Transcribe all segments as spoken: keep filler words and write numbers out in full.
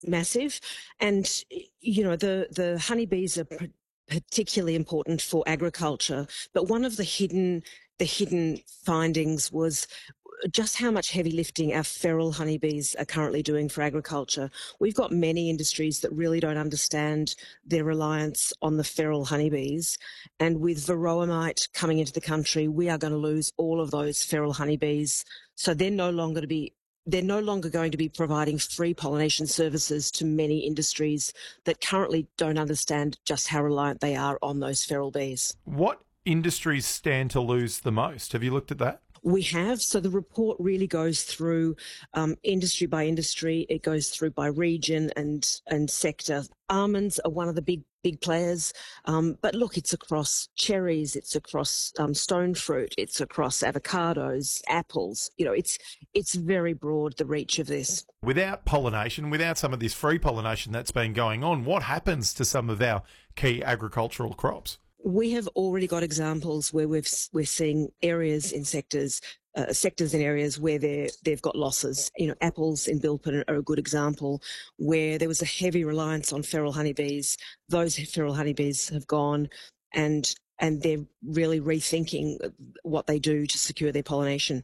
massive. And, you know, the, the honeybees are pr- particularly important for agriculture. But one of the hidden, the hidden findings was just how much heavy lifting our feral honeybees are currently doing for agriculture. We've got many industries that really don't understand their reliance on the feral honeybees. And with varroa mite coming into the country, we are going to lose all of those feral honeybees. So they're no longer to be They're no longer going to be providing free pollination services to many industries that currently don't understand just how reliant they are on those feral bees. What industries stand to lose the most? Have you looked at that? We have. So the report really goes through um, industry by industry. It goes through by region and and sector. Almonds are one of the big big players, um, but look, it's across cherries, it's across um, stone fruit, it's across avocados, apples. You know, it's it's very broad, the reach of this. Without pollination, without some of this free pollination that's been going on, what happens to some of our key agricultural crops? We have already got examples where we've, we're seeing areas in sectors, uh, sectors and areas where they're, they've got losses. You know, apples in Bilpin are a good example where there was a heavy reliance on feral honeybees. Those feral honeybees have gone and, and they're really rethinking what they do to secure their pollination.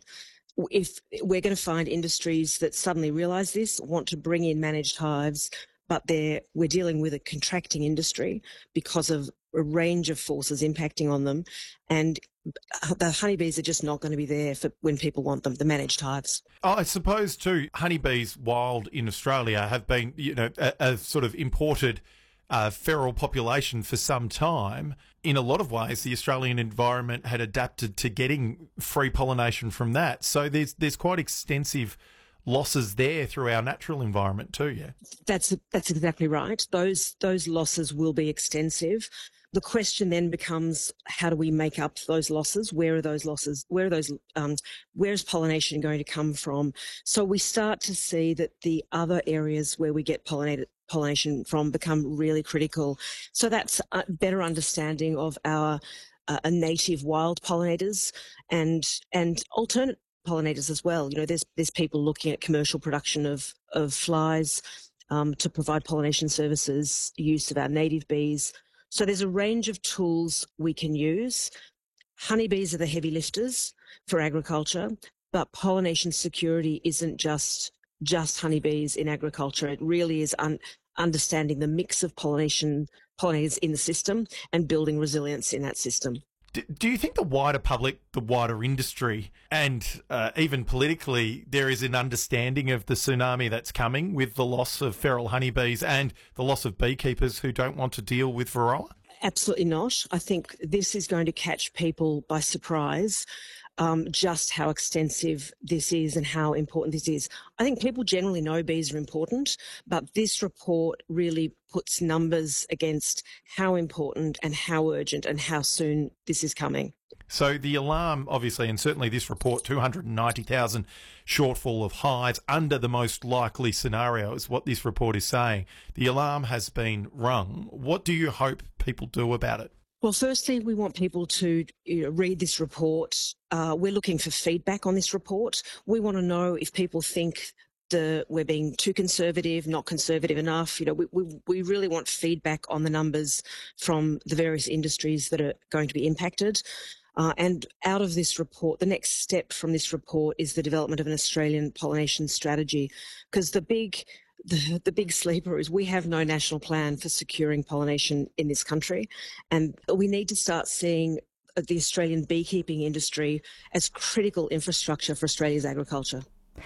If we're going to find industries that suddenly realise this, want to bring in managed hives, but they're, we're dealing with a contracting industry because of a range of forces impacting on them, and the honeybees are just not going to be there for when people want them, the managed hives. Oh, I suppose too, honeybees wild in Australia have been, you know, a, a sort of imported uh, feral population for some time. In a lot of ways, the Australian environment had adapted to getting free pollination from that. So there's there's quite extensive losses there through our natural environment too, yeah? That's that's exactly right. Those those losses will be extensive. The question then becomes, how do we make up those losses? Where are those losses? Where are those? Um, where is pollination going to come from? So we start to see that the other areas where we get pollinated pollination from become really critical. So that's a better understanding of our uh, native wild pollinators and and alternate pollinators as well. You know, there's there's people looking at commercial production of of flies um, to provide pollination services, use of our native bees. So there's a range of tools we can use. Honeybees are the heavy lifters for agriculture, but pollination security isn't just just honeybees in agriculture. It really is un- understanding the mix of pollination pollinators in the system and building resilience in that system. Do you think the wider public, the wider industry, and uh, even politically, there is an understanding of the tsunami that's coming with the loss of feral honeybees and the loss of beekeepers who don't want to deal with varroa? Absolutely not. I think this is going to catch people by surprise, um, just how extensive this is and how important this is. I think people generally know bees are important, but this report really puts numbers against how important and how urgent and how soon this is coming. So the alarm, obviously, and certainly this report, two hundred ninety thousand shortfall of hives under the most likely scenario is what this report is saying. The alarm has been rung. What do you hope people do about it? Well, firstly, we want people to you know, read this report. Uh, we're looking for feedback on this report. We want to know if people think the, we're being too conservative, not conservative enough. You know, we, we, we really want feedback on the numbers from the various industries that are going to be impacted. Uh, and out of this report, the next step from this report is the development of an Australian pollination strategy, because the big The, the big sleeper is we have no national plan for securing pollination in this country, and we need to start seeing the Australian beekeeping industry as critical infrastructure for Australia's agriculture.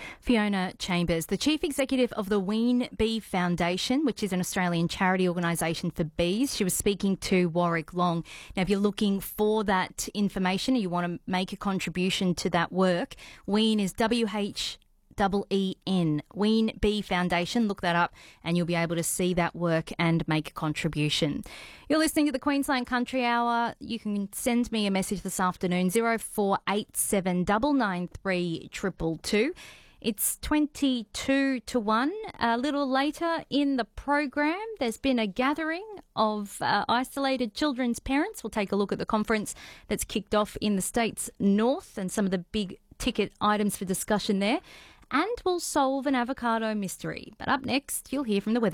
Fiona Chambers, the Chief Executive of the Ween Bee Foundation, which is an Australian charity organisation for bees. She was speaking to Warwick Long. Now, if you're looking for that information and you want to make a contribution to that work, Ween is W H double E N, Ween Bee Foundation. Look that up and you'll be able to see that work and make a contribution. You're listening to the Queensland Country Hour. You can send me a message this afternoon, zero four eight seven nine nine three two two two. It's twenty-two to one. A little later in the program, there's been a gathering of uh, isolated children's parents. We'll take a look at the conference that's kicked off in the state's north and some of the big ticket items for discussion there. and we'll solve an avocado mystery. But up next, you'll hear from the weather.